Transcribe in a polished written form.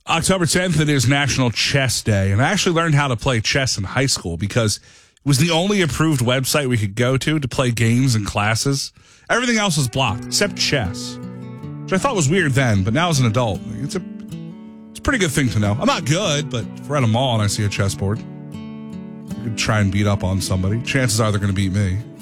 October 10th, it is National Chess Day, and I actually learned how to play chess in high school because it was the only approved website we could go to play games and classes. Everything else was blocked except chess, which I thought was weird then, but now as an adult, it's a pretty good thing to know. I'm not good, but if we're at a mall and I see a chessboard, I could try and beat up on somebody. Chances are they're going to beat me.